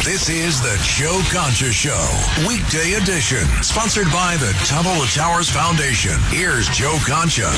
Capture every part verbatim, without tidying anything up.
This is the Joe Concha Show, weekday edition, sponsored by the Tunnel to Towers Foundation. Here's Joe Concha.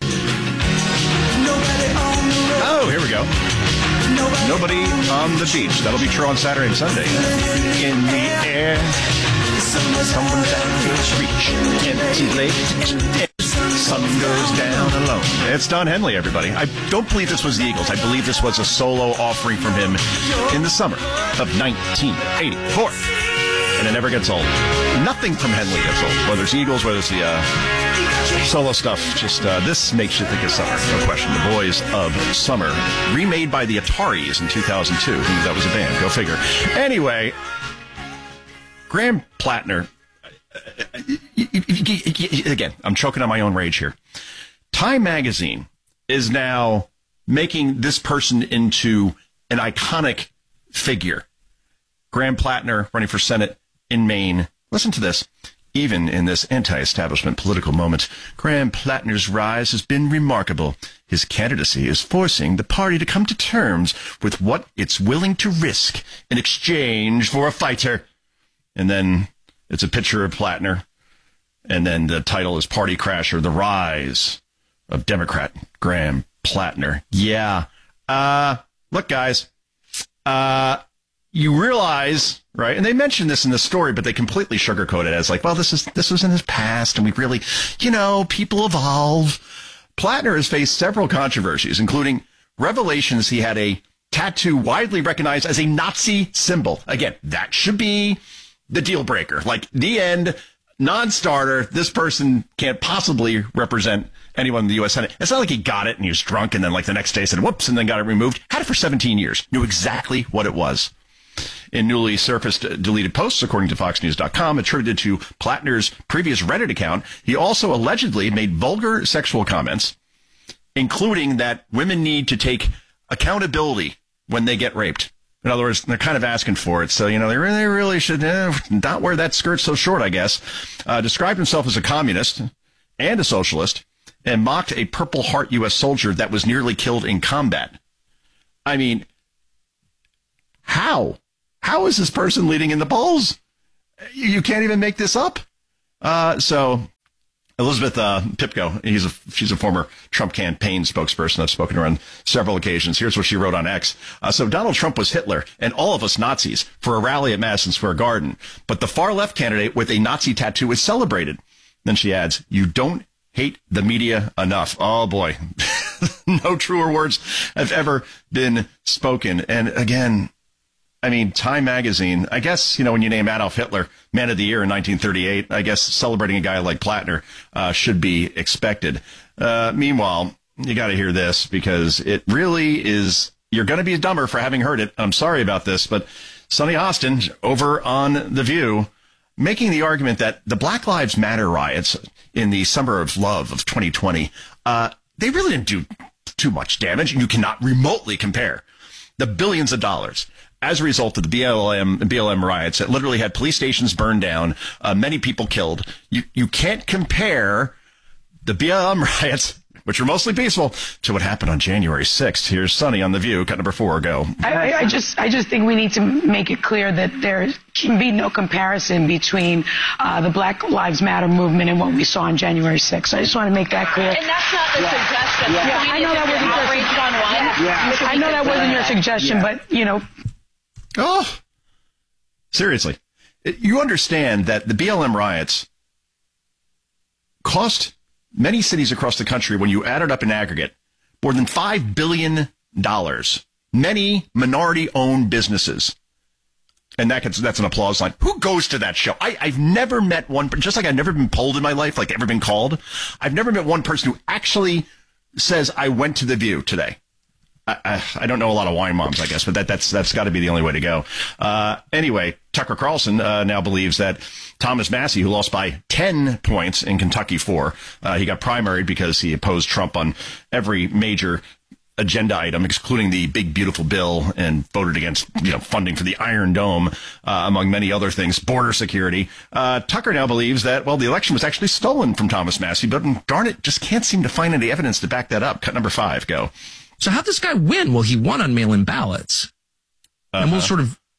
Oh, here we go. Nobody on the beach. That'll be true on Saturday and Sunday. In the air, someone's at his reach. Empty lake. Sun goes down alone. It's Don Henley, everybody. I don't believe this was the Eagles. I believe this was a solo offering from him in the summer of nineteen eighty-four. And it never gets old. Nothing from Henley gets old. Whether it's Eagles, whether it's the uh, solo stuff, just uh, this makes you think of summer. No question. The Boys of Summer. Remade by the Ataris in two thousand two. That was a band. Go figure. Anyway, Graham Plattner. Again, I'm choking on my own rage here. Time Magazine is now making this person into an iconic figure. Graham Plattner running for Senate in Maine. Listen to this. Even in this anti-establishment political moment, Graham Plattner's rise has been remarkable. His candidacy is forcing the party to come to terms with what it's willing to risk in exchange for a fighter. And then it's a picture of Plattner. And then the title is Party Crasher, The Rise of Democrat Graham Plattner. Yeah. Uh, look, guys, uh, you realize, right? And they mentioned this in the story, but they completely sugarcoat it as like, well, this is, this was in his past. And we really, you know, people evolve. Plattner has faced several controversies, including revelations he had a tattoo widely recognized as a Nazi symbol. Again, that should be the deal breaker. Like, the end, non-starter, this person can't possibly represent anyone in the U S Senate. It's not like he got it and he was drunk and then like the next day said, whoops, and then got it removed. Had it for seventeen years. Knew exactly what it was. In newly surfaced deleted posts, according to Fox News dot com, attributed to Plattner's previous Reddit account, he also allegedly made vulgar sexual comments, including that women need to take accountability when they get raped. In other words, they're kind of asking for it. So, you know, they really, really should eh, not wear that skirt so short, I guess. Uh, described himself as a communist and a socialist and mocked a Purple Heart U S soldier that was nearly killed in combat. I mean, how? How is this person leading in the polls? You can't even make this up. Uh, so Elizabeth uh, Pipko, he's a, she's a former Trump campaign spokesperson. I've spoken to her on several occasions. Here's what she wrote on X. Uh, so Donald Trump was Hitler and all of us Nazis for a rally at Madison Square Garden. But the far left candidate with a Nazi tattoo is celebrated. Then she adds, you don't hate the media enough. Oh, boy. No truer words have ever been spoken. And again, I mean, Time Magazine, I guess, you know, when you name Adolf Hitler Man of the Year in nineteen thirty-eight, I guess celebrating a guy like Plattner uh, should be expected. Uh, meanwhile, you got to hear this because it really is, you're going to be dumber for having heard it. I'm sorry about this, but Sonny Austin over on The View making the argument that the Black Lives Matter riots in the summer of love of twenty twenty, uh, they really didn't do too much damage, and you cannot remotely compare the billions of dollars as a result of the B L M B L M riots that literally had police stations burned down, uh, many people killed. You you can't compare the B L M riots, which were mostly peaceful, to what happened on January sixth. Here's Sonny on The View, cut number four, go. I, I just I just think we need to make it clear that there can be no comparison between uh, the Black Lives Matter movement and what we saw on January sixth. I just want to make that clear. And that's not the yeah. suggestion. Yeah, yeah. I know that wasn't your suggestion. Yeah. Yeah. I know that wasn't your suggestion, yeah. but, you know. Oh, seriously. You understand that the B L M riots cost many cities across the country, when you add it up in aggregate, more than five billion dollars. Many minority-owned businesses. And that gets, that's an applause line. Who goes to that show? I, I've never met one, just like I've never been polled in my life, like ever been called. I've never met one person who actually says, I went to The View today. I, I, I don't know a lot of wine moms, I guess, but that, that's that's got to be the only way to go. Uh, anyway, Tucker Carlson uh, now believes that Thomas Massie, who lost by ten points in Kentucky four, uh, he got primaried because he opposed Trump on every major agenda item, including the big, beautiful bill, and voted against, you know, funding for the Iron Dome, uh, among many other things, border security. Uh, Tucker now believes that, well, the election was actually stolen from Thomas Massie, but darn it, just can't seem to find any evidence to back that up. Cut number five, go. So how'd this guy win? Well, he won on mail-in ballots. Uh-huh. And we'll sort of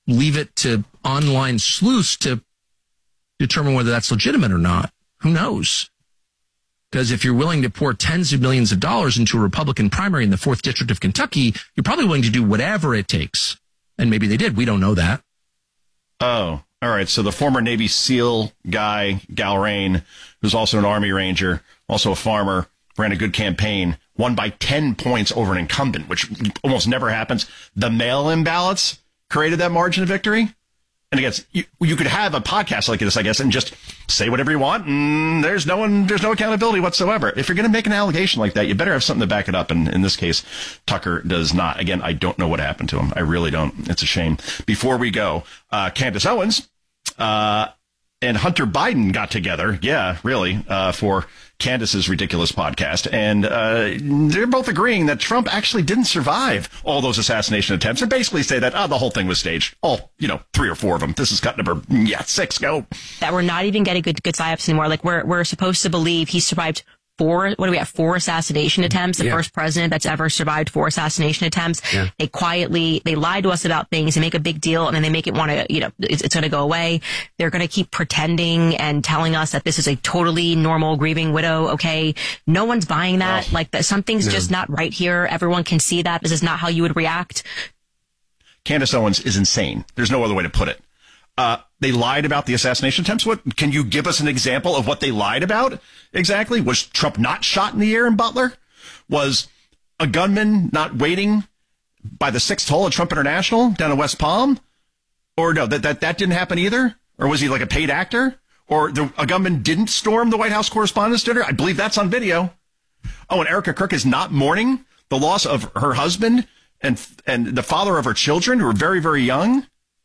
leave it to online sleuths to determine whether that's legitimate or not. Who knows? Because if you're willing to pour tens of millions of dollars into a Republican primary in the fourth District of Kentucky, you're probably willing to do whatever it takes. And maybe they did. We don't know that. Oh, all right. So the former Navy SEAL guy, Galrain, who's also an Army Ranger, also a farmer, ran a good campaign, won by ten points over an incumbent, which almost never happens. The mail-in ballots created that margin of victory. And again, you, you could have a podcast like this, I guess, and just say whatever you want, and there's no one, there's no accountability whatsoever. If you're going to make an allegation like that, you better have something to back it up. And in this case, Tucker does not. Again, I don't know what happened to him. I really don't. It's a shame. Before we go, uh, Candace Owens uh, and Hunter Biden got together. Yeah, really, uh, for Candace's ridiculous podcast. And uh, they're both agreeing that Trump actually didn't survive all those assassination attempts and basically say that, oh, the whole thing was staged. All, you know, three or four of them. This is cut number, yeah, six, go. That we're not even getting good, good psyops anymore. Like, we're, we're supposed to believe he survived four, what do we have, four assassination attempts, the yeah. first president that's ever survived four assassination attempts. Yeah. They quietly, they lie to us about things, they make a big deal, and then they make it want to, you know, it's, it's going to go away. They're going to keep pretending and telling us that this is a totally normal grieving widow. Okay. No one's buying that. Oh. Like, that something's no. just not right here. Everyone can see that. This is not how you would react. Candace Owens is insane. There's no other way to put it. Uh, they lied about the assassination attempts. What, can you give us an example of what they lied about exactly? Was Trump not shot in the air in Butler? Was a gunman not waiting by the sixth hole at Trump International down in West Palm? Or no, that, that, that didn't happen either? Or was he like a paid actor? Or the, a gunman didn't storm the White House Correspondents' Dinner? I believe that's on video. Oh, and Erica Kirk is not mourning the loss of her husband and, and the father of her children who were very, very young?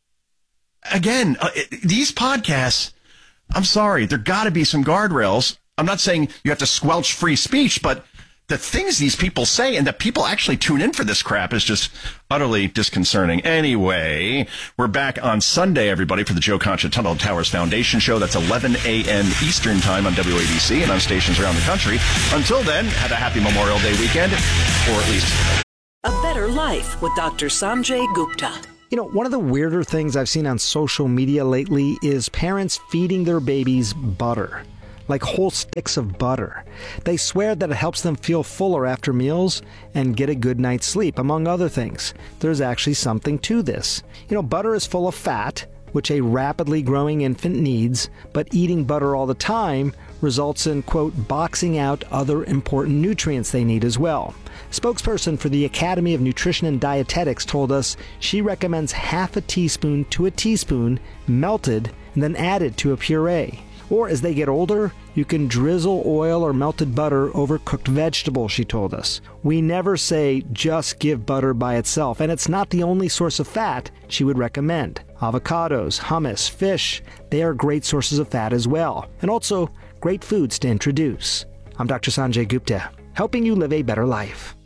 Again, uh, it, these podcasts, I'm sorry, there got to be some guardrails. I'm not saying you have to squelch free speech, but the things these people say and that people actually tune in for this crap is just utterly disconcerting. Anyway, we're back on Sunday, everybody, for the Joe Concha Tunnel Towers Foundation show. That's eleven a.m. Eastern time on W A B C and on stations around the country. Until then, have a happy Memorial Day weekend, or at least a better life with Doctor Sanjay Gupta. You know, one of the weirder things I've seen on social media lately is parents feeding their babies butter, like whole sticks of butter. They swear that it helps them feel fuller after meals and get a good night's sleep, among other things. There's actually something to this. You know, butter is full of fat, which a rapidly growing infant needs, but eating butter all the time results in, quote, boxing out other important nutrients they need as well. Spokesperson for the Academy of Nutrition and Dietetics told us she recommends half a teaspoon to a teaspoon melted and then added to a puree. Or as they get older, you can drizzle oil or melted butter over cooked vegetables, she told us. We never say just give butter by itself, and it's not the only source of fat she would recommend. Avocados, hummus, fish, they are great sources of fat as well, and also great foods to introduce. I'm Doctor Sanjay Gupta, helping you live a better life.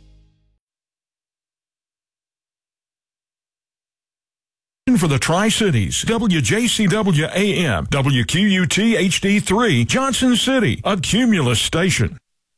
For the Tri-Cities, W J C W A M, W Q U T H D three, Johnson City, a Cumulus station.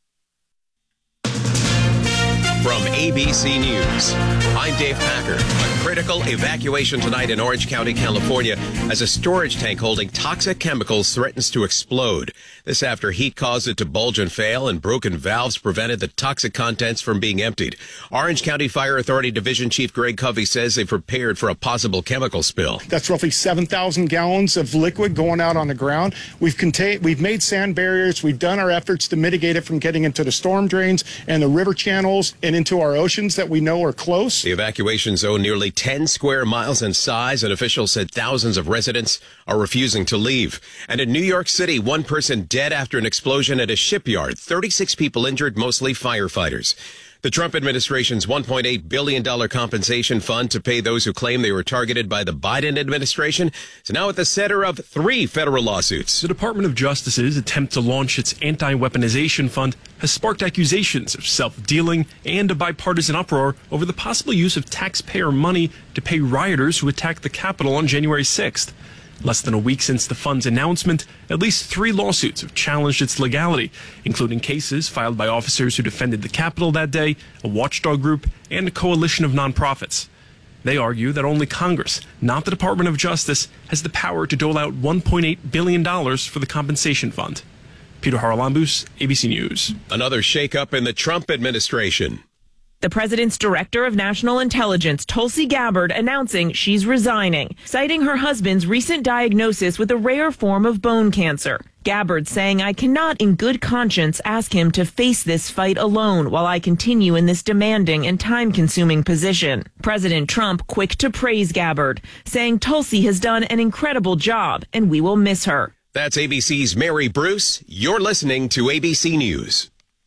From A B C News, I'm Dave Packer. A critical evacuation tonight in Orange County, California, as a storage tank holding toxic chemicals threatens to explode. This after heat caused it to bulge and fail, and broken valves prevented the toxic contents from being emptied. Orange County Fire Authority Division Chief Greg Covey says they prepared for a possible chemical spill. That's roughly seven thousand gallons of liquid going out on the ground. We've contained, we've made sand barriers. We've done our efforts to mitigate it from getting into the storm drains and the river channels and into our oceans that we know are close. The evacuation zone nearly ten square miles in size, and officials said thousands of residents are refusing to leave. And in New York City, one person dead after an explosion at a shipyard. thirty-six people injured, mostly firefighters. The Trump administration's one point eight billion dollars compensation fund to pay those who claim they were targeted by the Biden administration is now at the center of three federal lawsuits. The Department of Justice's attempt to launch its anti-weaponization fund has sparked accusations of self-dealing and a bipartisan uproar over the possible use of taxpayer money to pay rioters who attacked the Capitol on January sixth. Less than a week since the fund's announcement, at least three lawsuits have challenged its legality, including cases filed by officers who defended the Capitol that day, a watchdog group, and a coalition of nonprofits. They argue that only Congress, not the Department of Justice, has the power to dole out one point eight billion dollars for the compensation fund. Peter Haralambous, A B C News. Another shakeup in the Trump administration. The president's director of national intelligence, Tulsi Gabbard, announcing she's resigning, citing her husband's recent diagnosis with a rare form of bone cancer. Gabbard saying, I cannot in good conscience ask him to face this fight alone while I continue in this demanding and time-consuming position. President Trump quick to praise Gabbard, saying Tulsi has done an incredible job and we will miss her. That's A B C's Mary Bruce. You're listening to A B C News.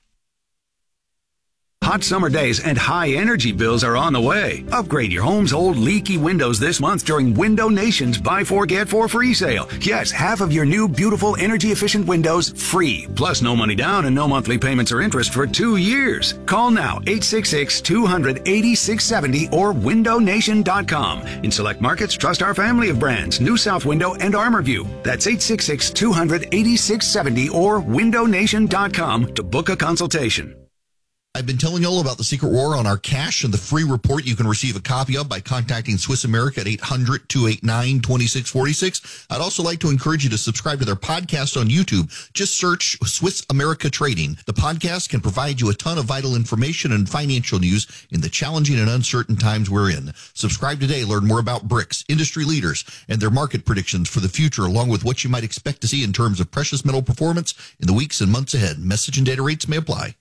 Hot summer days and high energy bills are on the way. Upgrade your home's old leaky windows this month during Window Nation's Buy Four Get Four free sale. Yes, half of your new beautiful energy efficient windows free. Plus no money down and no monthly payments or interest for two years. Call now eight six six, two hundred, eighty-six seventy or window nation dot com. In select markets, trust our family of brands, New South Window and ArmorView. That's eight six six, two hundred, eighty-six seventy or window nation dot com to book a consultation. I've been telling you all about the Secret War on our cash and the free report you can receive a copy of by contacting Swiss America at eight hundred, two eight nine, two six four six. I'd also like to encourage you to subscribe to their podcast on YouTube. Just search Swiss America Trading. The podcast can provide you a ton of vital information and financial news in the challenging and uncertain times we're in. Subscribe today. Learn more about BRICS, industry leaders, and their market predictions for the future, along with what you might expect to see in terms of precious metal performance in the weeks and months ahead. Message and data rates may apply.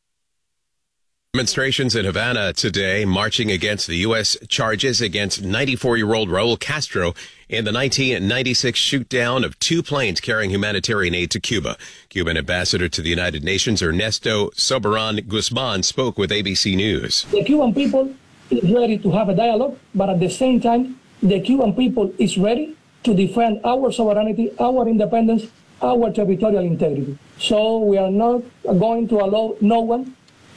Demonstrations in Havana today marching against the U S charges against ninety-four-year-old Raul Castro in the nineteen ninety-six shoot-down of two planes carrying humanitarian aid to Cuba. Cuban ambassador to the United Nations, Ernesto Soberan Guzman, spoke with A B C News. The Cuban people is ready to have a dialogue, but at the same time, the Cuban people is ready to defend our sovereignty, our independence, our territorial integrity. So we are not going to allow no one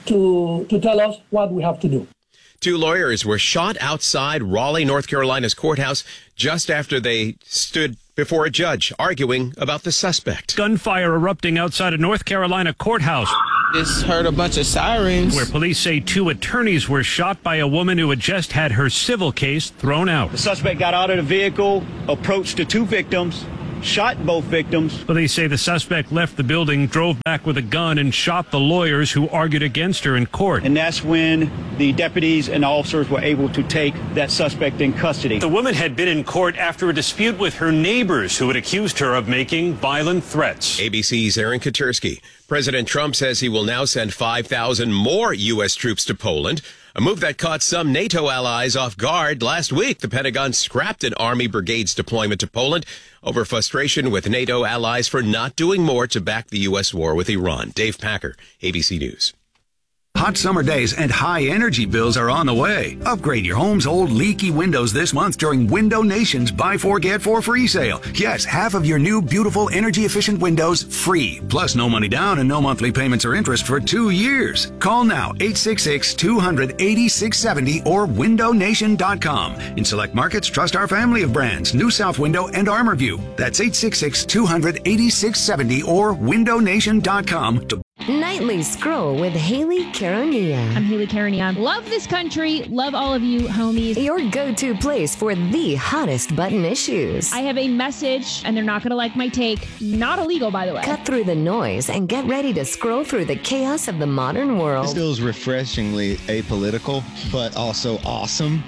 to to tell us what we have to do. Two lawyers were shot outside Raleigh, North Carolina's courthouse just after they stood before a judge arguing about the suspect. Gunfire erupting outside a North Carolina courthouse. Just heard a bunch of sirens. Where police say two attorneys were shot by a woman who had just had her civil case thrown out. The suspect got out of the vehicle, approached the two victims, shot both victims. Police say the suspect left the building, drove back with a gun, and shot the lawyers who argued against her in court. And that's when the deputies and officers were able to take that suspect in custody. The woman had been in court after a dispute with her neighbors who had accused her of making violent threats. A B C's Aaron Katersky. President Trump says he will now send five thousand more U S troops to Poland, a move that caught some NATO allies off guard. Last week, the Pentagon scrapped an Army brigade's deployment to Poland over frustration with NATO allies for not doing more to back the U S war with Iran. Dave Packer, A B C News. Hot summer days and high energy bills are on the way. Upgrade your home's old leaky windows this month during Window Nation's Buy Four Get Four free sale. Yes, half of your new beautiful energy efficient windows free. Plus no money down and no monthly payments or interest for two years. Call now eight six six, two hundred, eighty-six seventy or window nation dot com. In select markets, trust our family of brands, New South Window and ArmorView. That's eight six six, two hundred, eighty-six seventy or window nation dot com to Nightly Scroll with Haley Caronia. I'm Haley Caronia. Love this country. Love all of you, homies. Your go-to place for the hottest button issues. I have a message, and they're not going to like my take. Not illegal, by the way. Cut through the noise and get ready to scroll through the chaos of the modern world. This feels refreshingly apolitical, but also awesome.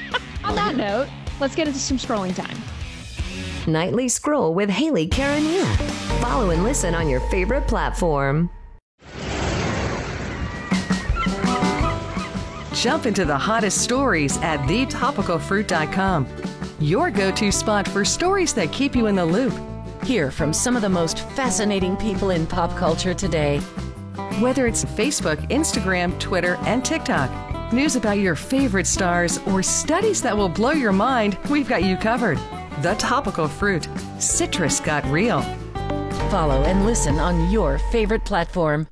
On that note, let's get into some scrolling time. Nightly Scroll with Haley Caronia. Follow and listen on your favorite platform. Jump into the hottest stories at the topical fruit dot com. Your go-to spot for stories that keep you in the loop. Hear from some of the most fascinating people in pop culture today. Whether it's Facebook, Instagram, Twitter, and TikTok, news about your favorite stars, or studies that will blow your mind, we've got you covered. The Topical Fruit. Citrus got real. Follow and listen on your favorite platform.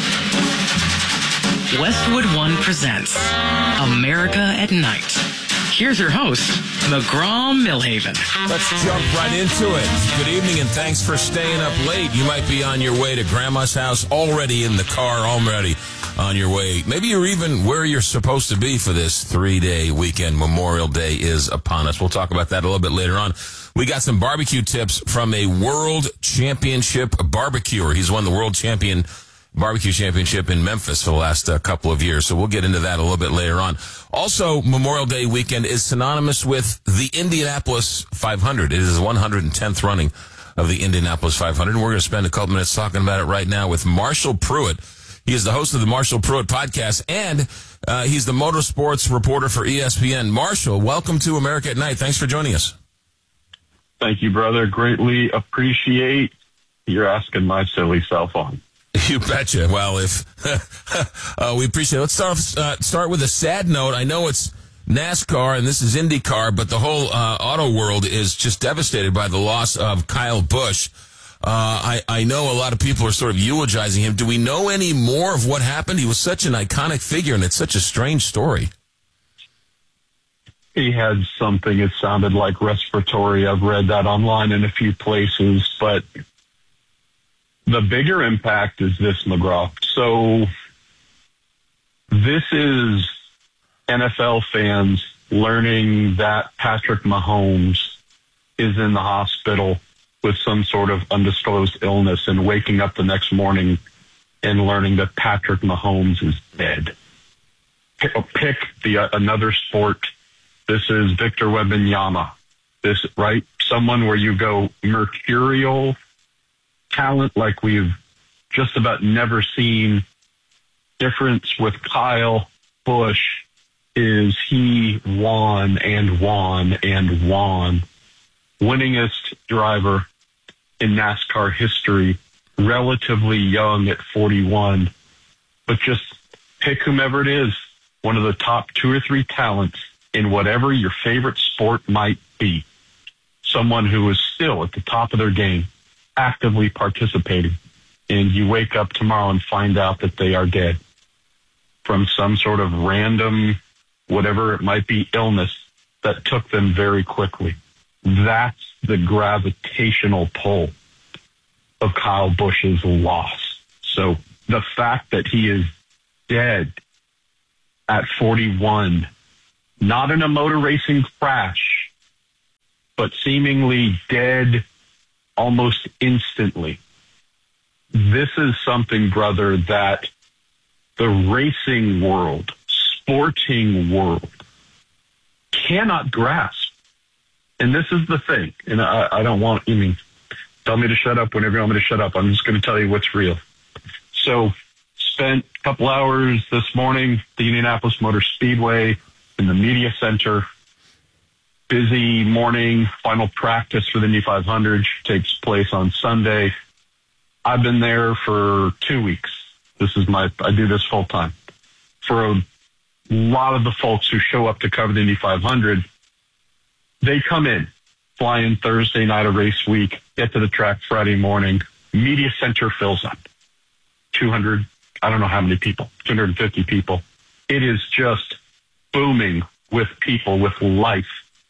Westwood One presents America at Night. here's your host, McGraw Millhaven. Let's jump right into it. Good evening, and thanks for staying up late. You might be on your way to Grandma's house, already in the car, already on your way. Maybe you're even where you're supposed to be for this three-day weekend. Memorial Day is upon us. We'll talk about that a little bit later on. We got some barbecue tips from a world championship barbecuer. He's won the world champion barbecue championship in Memphis for the last uh, couple of years. So we'll get into that a little bit later on. Also, Memorial Day weekend is synonymous with the Indianapolis five hundred. It is the one hundred tenth running of the Indianapolis five hundred. And we're going to spend a couple minutes talking about it right now with Marshall Pruett. He is the host of the Marshall Pruett podcast, and uh, he's the motorsports reporter for E S P N. Marshall, welcome to America at Night. Thanks for joining us. Thank you, brother. Greatly appreciate your asking my silly self on. You betcha. Well, if uh, we appreciate it. Let's start uh, start with a sad note. I know it's NASCAR and this is IndyCar, but the whole uh, auto world is just devastated by the loss of Kyle Busch. Uh, I, I know a lot of people are sort of eulogizing him. Do we know any more of what happened? He was such an iconic figure, and it's such a strange story. He had something, it sounded like respiratory. I've read that online in a few places, but the bigger impact is this, McGraw. So this is N F L fans learning that Patrick Mahomes is in the hospital with some sort of undisclosed illness and waking up the next morning and learning that Patrick Mahomes is dead. Pick, pick the uh, another sport. This is Victor Wembanyama. This, right? Someone where you go mercurial talent like we've just about never seen. Difference with Kyle Busch is he won and won and won. Winningest driver in NASCAR history, relatively young at forty-one. But just pick whomever it is, one of the top two or three talents in whatever your favorite sport might be. Someone who is still at the top of their game, actively participating. And you wake up tomorrow and find out that they are dead from some sort of random, whatever it might be, illness that took them very quickly. That's the gravitational pull of Kyle Busch's loss. So the fact that he is dead at forty-one, not in a motor racing crash, but seemingly dead almost instantly. This is something, brother, that the racing world, sporting world, cannot grasp. And this is the thing, and I, I don't want, I mean, tell me to shut up whenever you want me to shut up. I'm just going to tell you what's real. So, spent a couple hours this morning at the Indianapolis Motor Speedway in the media center. Busy morning, final practice for the Indy five hundred takes place on Sunday. I've been there for two weeks. This is my, I do this full time. For a lot of the folks who show up to cover the Indy five hundred, they come in, fly in Thursday night of race week, get to the track Friday morning. Media center fills up. two hundred, I don't know how many people, two hundred fifty people. It is just booming with people, with life.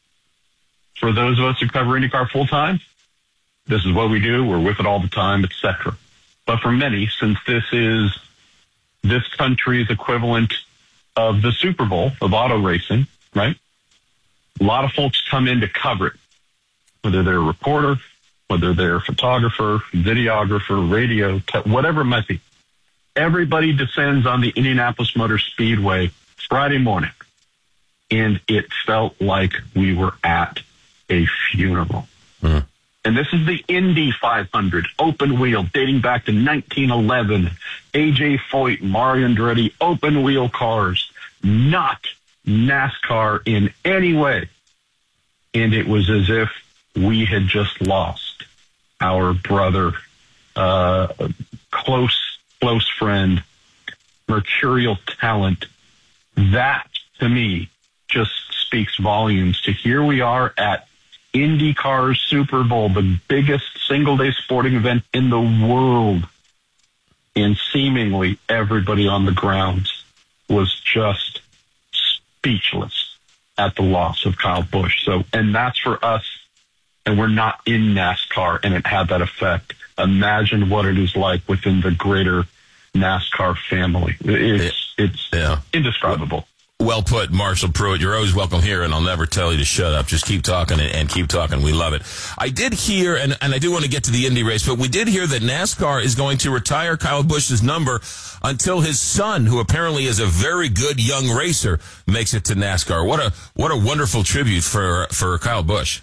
For those of us who cover IndyCar full time, this is what we do. We're with it all the time, et cetera. But for many, since this is this country's equivalent of the Super Bowl of auto racing, right? A lot of folks come in to cover it, whether they're a reporter, whether they're a photographer, videographer, radio, te- whatever it might be. Everybody descends on the Indianapolis Motor Speedway Friday morning, and it felt like we were at a funeral. Mm. And this is the Indy five hundred, open wheel, dating back to nineteen eleven. A J Foyt, Mario Andretti, open wheel cars, not NASCAR in any way. And it was as if we had just lost our brother, uh, close, close friend, mercurial talent. That, to me, just speaks volumes to here we are at IndyCar's Super Bowl, the biggest single-day sporting event in the world. And seemingly everybody on the grounds was just speechless. at the loss of Kyle Busch. So, and that's for us, and we're not in NASCAR, and it had that effect. Imagine what it is like within the greater NASCAR family. It's it's yeah. indescribable. Well put, Marshall Pruitt. You're always welcome here, and I'll never tell you to shut up. Just keep talking and, and keep talking. We love it. I did hear, and, and I do want to get to the Indy race, but we did hear that NASCAR is going to retire Kyle Busch's number until his son, who apparently is a very good young racer, makes it to NASCAR. What a what a wonderful tribute for for Kyle Busch.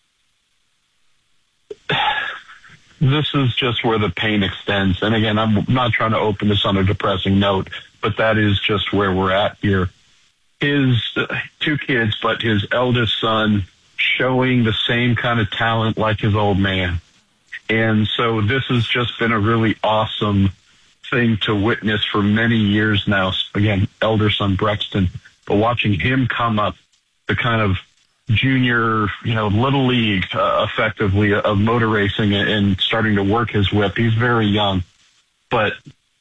This is just where the pain extends. And again, I'm not trying to open this on a depressing note, but that is just where we're at here. His uh, two kids, but his eldest son showing the same kind of talent like his old man. And so this has just been a really awesome thing to witness for many years now. Again, elder son Brexton, but watching him come up the kind of junior, you know, little league uh, effectively of motor racing and, and starting to work his whip. He's very young, but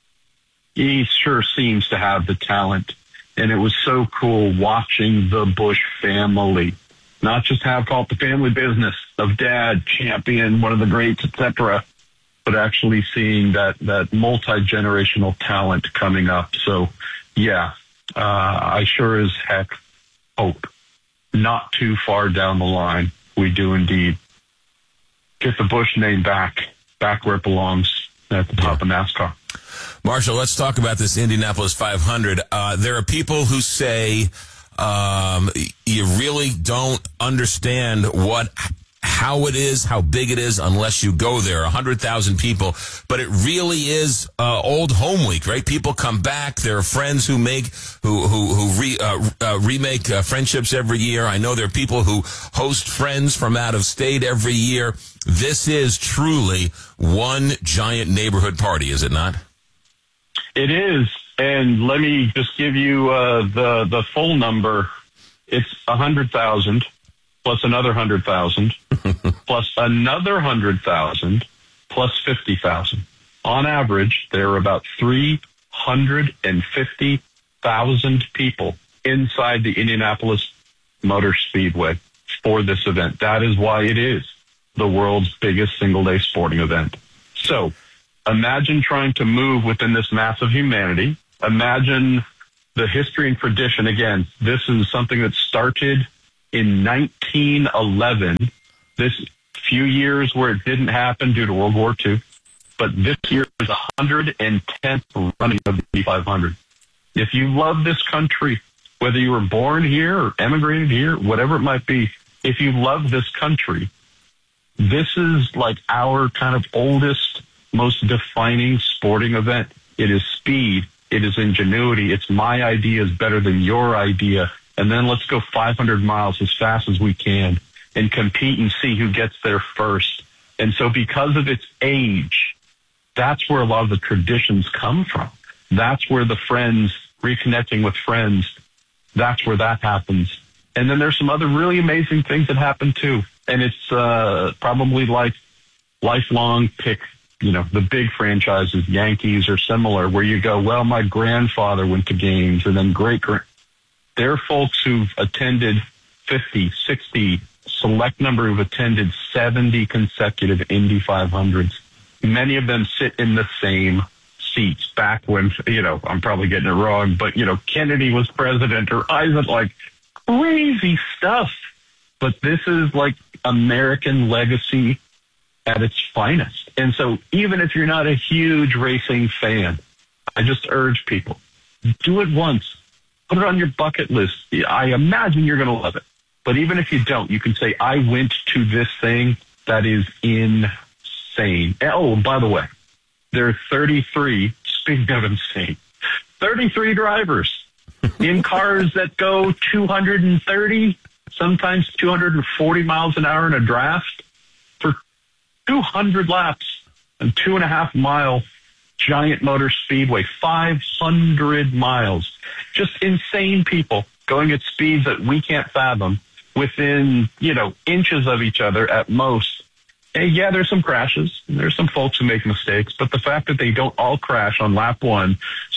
he sure seems to have the talent. And it was so cool watching the Busch family, not just have called the family business of dad, champion, one of the greats, et cetera, but actually seeing that, that multi-generational talent coming up. So, yeah, uh, I sure as heck hope not too far down the line, we do indeed get the Busch name back, back where it belongs at the top of NASCAR. Marshall, let's talk about this Indianapolis five hundred. Uh, there are people who say um, you really don't understand what, how it is, how big it is, unless you go there. one hundred thousand people, but it really is uh, old home week, right? People come back. There are friends who make who who who re, uh, uh, remake uh, friendships every year. I know there are people who host friends from out of state every year. This is truly one giant neighborhood party, is it not? It is, and let me just give you uh, the the full number. It's one hundred thousand plus another one hundred thousand plus another one hundred thousand plus fifty thousand. On average, there are about three hundred fifty thousand people inside the Indianapolis Motor Speedway for this event. That is why it is the world's biggest single-day sporting event. So imagine trying to move within this mass of humanity. Imagine the history and tradition. Again, this is something that started in nineteen eleven. This few years where it didn't happen due to World War Two. But this year is one hundred tenth running of the Indy five hundred. If you love this country, whether you were born here or emigrated here, whatever it might be, if you love this country, this is like our kind of oldest, most defining sporting event. It is speed. It is ingenuity. It's my idea is better than your idea. And then let's go five hundred miles as fast as we can and compete and see who gets there first. And so because of its age, that's where a lot of the traditions come from. That's where the friends, reconnecting with friends, that's where that happens. And then there's some other really amazing things that happen too. And it's uh, probably like lifelong pick, you know, the big franchises, Yankees or similar, where you go, well, my grandfather went to games, and then great grand. There are folks who've attended fifty, sixty, select number who've attended seventy consecutive Indy five hundreds. Many of them sit in the same seats back when, you know, I'm probably getting it wrong, but, you know, Kennedy was president or Eisenhower, like crazy stuff. But this is like American legacy at its finest. And so even if you're not a huge racing fan, I just urge people, do it once. Put it on your bucket list. I imagine you're going to love it. But even if you don't, you can say, I went to this thing that is insane. Oh, by the way, there are thirty-three, speaking of insane, thirty-three drivers in cars that go two hundred thirty, sometimes two hundred forty miles an hour in a draft for two hundred laps and two and a half mile giant motor speedway, five hundred miles. Just insane people going at speeds that we can't fathom within, you know, inches of each other at most. And yeah, there's some crashes. There's some folks who make mistakes, but the fact that they don't all crash on lap one,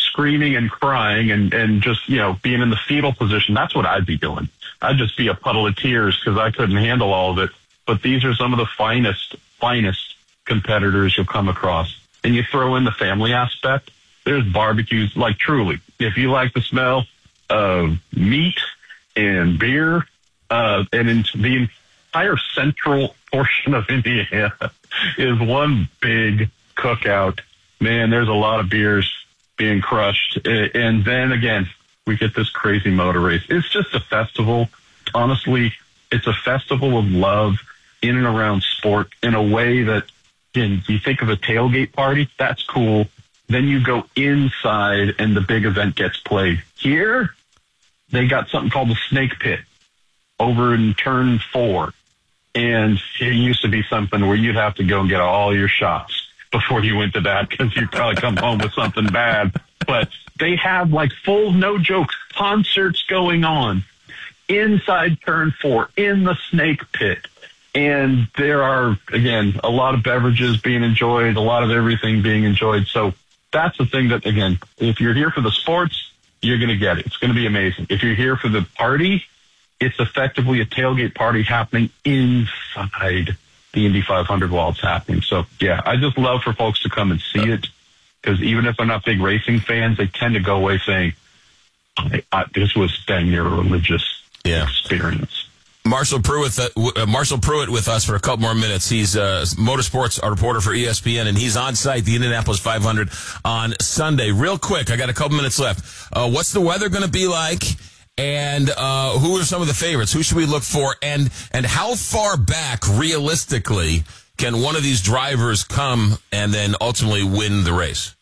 screaming and crying and, and just, you know, being in the fetal position, that's what I'd be doing. I'd just be a puddle of tears because I couldn't handle all of it. But these are some of the finest, finest competitors you'll come across. And you throw in the family aspect. There's barbecues, like truly. If you like the smell of meat and beer, uh, and in the entire central portion of Indiana is one big cookout. Man, there's a lot of beers being crushed. And then again, we get this crazy motor race. It's just a festival. Honestly, it's a festival of love in and around sport in a way that, again, you think of a tailgate party, that's cool. Then you go inside and the big event gets played. Here, they got something called the Snake Pit over in turn four. And it used to be something where you'd have to go and get all your shots before you went to that because you'd probably come home with something bad. But they have like full, no joke, concerts going on inside turn four in the Snake Pit. And there are, again, a lot of beverages being enjoyed, a lot of everything being enjoyed. So that's the thing that, again, if you're here for the sports, you're going to get it. It's going to be amazing. If you're here for the party, it's effectively a tailgate party happening inside the Indy five hundred while it's happening. So, yeah, I just love for folks to come and see it because even if they're not big racing fans, they tend to go away saying, I, I, this was dang near a religious yeah. experience. Marshall Pruitt, uh, uh, Marshall Pruitt with us for a couple more minutes. He's uh, motorsports reporter for E S P N, and he's on site, the Indianapolis five hundred on Sunday. Real quick, I got a couple minutes left. Uh, what's the weather going to be like? And uh, who are some of the favorites? Who should we look for? And and how far back, realistically, can one of these drivers come and then ultimately win the race?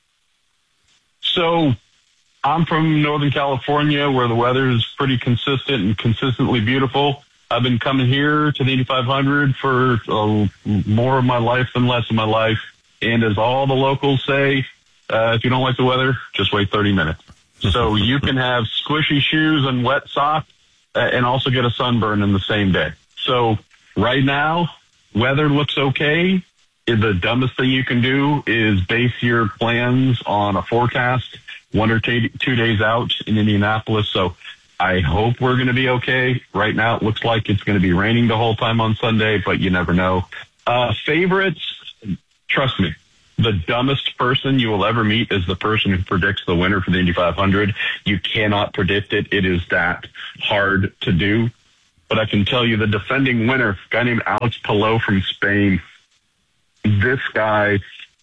So I'm from Northern California, where the weather is pretty consistent and consistently beautiful. I've been coming here to the Indy five hundred for uh, more of my life than less of my life. And as all the locals say, uh, if you don't like the weather, just wait thirty minutes. So you can have squishy shoes and wet socks uh, and also get a sunburn in the same day. So right now, weather looks okay. The dumbest thing you can do is base your plans on a forecast one or two, two days out in Indianapolis. So I hope we're going to be okay. Right now, it looks like it's going to be raining the whole time on Sunday, but you never know. Uh, favorites, trust me, the dumbest person you will ever meet is the person who predicts the winner for the Indy five hundred. You cannot predict it. It is that hard to do. But I can tell you the defending winner, a guy named Alex Palou from Spain, this guy,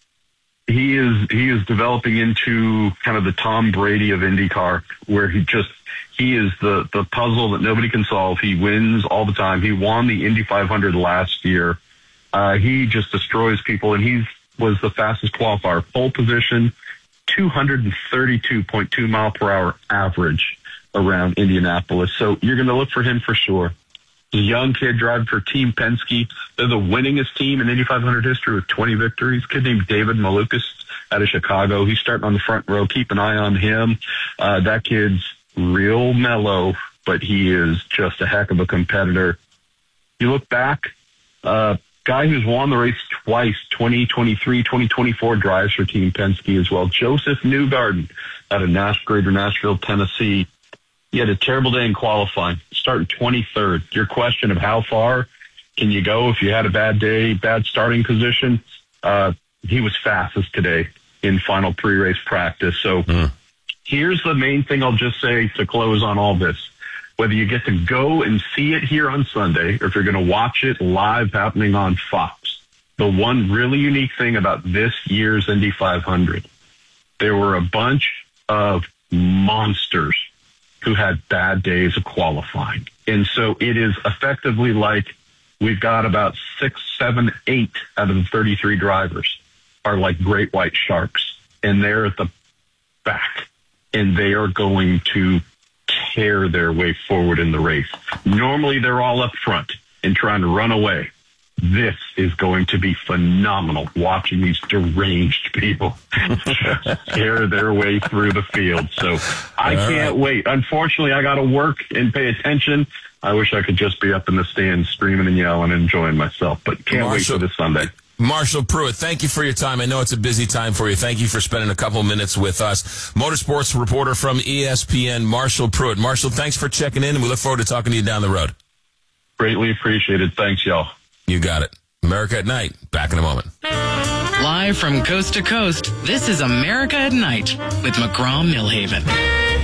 he is he is developing into kind of the Tom Brady of IndyCar, where he just he is the the puzzle that nobody can solve. He wins all the time. He won the Indy five hundred last year. Uh, he just destroys people, and he's was the fastest qualifier, pole position, two thirty-two point two mile per hour average around Indianapolis. So you're going to look for him for sure. He's a young kid driving for Team Penske. They're the winningest team in Indy five hundred history with twenty victories. A kid named David Malukas out of Chicago. He's starting on the front row. Keep an eye on him. Uh, that kid's real mellow, but he is just a heck of a competitor. You look back, uh, guy who's won the race twice, twenty twenty-three, twenty twenty-four, drives for Team Penske as well. Joseph Newgarden out of Nash, Greater Nashville, Tennessee. He had a terrible day in qualifying, starting twenty-third. Your question of how far can you go if you had a bad day, bad starting position, uh, he was fastest today in final pre-race practice. So mm. here's the main thing I'll just say to close on all this. Whether you get to go and see it here on Sunday or if you're going to watch it live happening on Fox, the one really unique thing about this year's Indy five hundred, there were a bunch of monsters who had bad days of qualifying. And so it is effectively like we've got about six, seven, eight out of the thirty-three drivers are like great white sharks, and they're at the back, and they are going to tear their way forward in the race. Normally they're all up front and trying to run away. This is going to be phenomenal, watching these deranged people tear their way through the field. So I all can't right. wait. Unfortunately, I got to work and pay attention. I wish I could just be up in the stands screaming and yelling and enjoying myself, but can't Marshall, wait for this Sunday. Marshall Pruitt, thank you for your time. I know it's a busy time for you. Thank you for spending a couple minutes with us. Motorsports reporter from E S P N, Marshall Pruitt. Marshall, thanks for checking in, and we look forward to talking to you down the road. Greatly appreciated. Thanks, y'all. You got it. America at Night. Back in a moment. Live from coast to coast, this is America at Night with McGraw Millhaven.